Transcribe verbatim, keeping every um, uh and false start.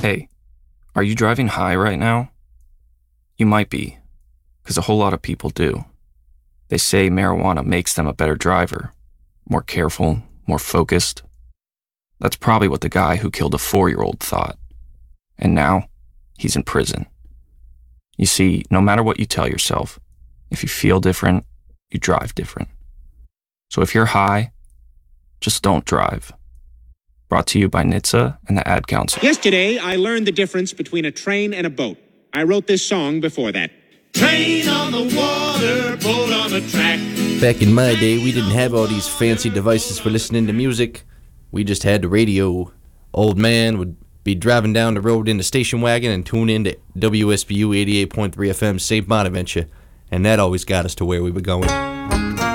Hey, are you driving high right now? You might be, because a whole lot of people do. They say marijuana makes them a better driver, more careful, more focused. That's probably what the guy who killed a four-year-old thought. And now, he's in prison. You see, no matter what you tell yourself, if you feel different, you drive different. So if you're high, just don't drive. Brought to you by N H T S A and the Ad Council. Yesterday, I learned the difference between a train and a boat. I wrote this song before that. Train on the water, boat on the track. Back in my day, we didn't have all these fancy devices for listening to music. We just had the radio. Old man would be driving down the road in the station wagon and tune in to W S B U eighty-eight point three F M Saint Bonaventure, and that always got us to where we were going.